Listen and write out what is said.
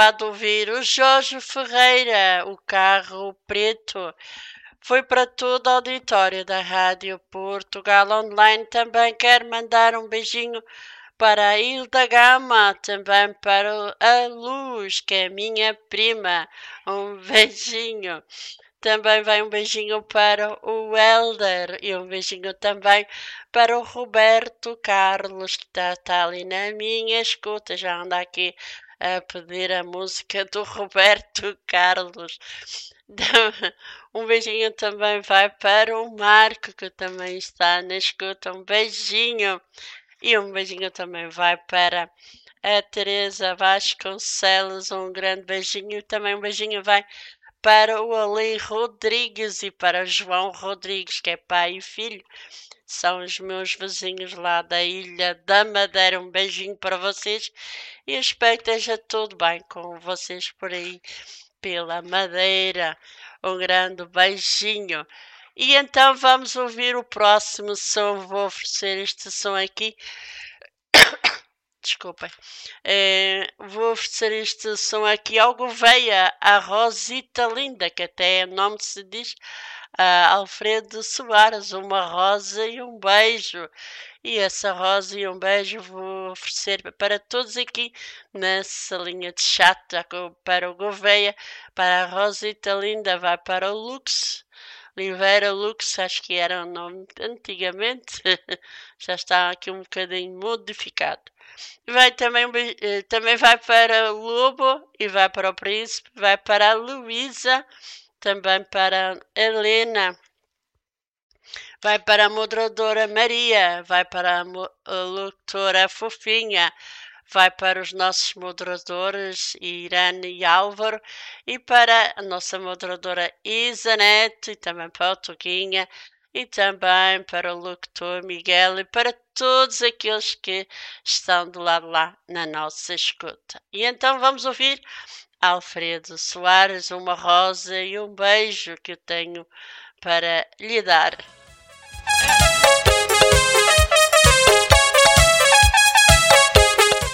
acabado de ouvir o Jorge Ferreira, o carro preto. Foi para todo o auditório da Rádio Portugal Online. Também quero mandar um beijinho para a Hilda Gama, também para a Luz, que é minha prima. Um beijinho. Também vai um beijinho para o Helder e um beijinho também para o Roberto Carlos, que está ali na minha escuta. Já anda aqui a pedir a música do Roberto Carlos. Um beijinho também vai para o Marco, que também está na escuta. Um beijinho. E um beijinho também vai para a Teresa Vasconcelos. Um grande beijinho. E também um beijinho vai para o Ali Rodrigues e para o João Rodrigues, que é pai e filho. São os meus vizinhos lá da Ilha da Madeira. Um beijinho para vocês e espero que esteja tudo bem com vocês por aí pela Madeira. Um grande beijinho. E então vamos ouvir o próximo som. Vou oferecer este som aqui. Desculpem. Vou oferecer este som aqui ao Gouveia, a Rosita Linda, que até nome se diz Alfredo Soares, uma rosa e um beijo. E essa rosa e um beijo vou oferecer para todos aqui na salinha de chat, para o Gouveia, para a Rosita Linda, vai para o Lux. Oliveira Lux, acho que era o nome antigamente, já está aqui um bocadinho modificado. Vai também vai para o Lobo e vai para o Príncipe, vai para a Luísa, também para a Helena, vai para a moderadora Maria, vai para a locutora Fofinha, vai para os nossos moderadores Irane e Álvaro e para a nossa moderadora Isa Neto e também para o Toquinha e também para o locutor Miguel e para todos aqueles que estão do lado lá na nossa escuta. E então vamos ouvir Alfredo Soares, uma rosa e um beijo que eu tenho para lhe dar.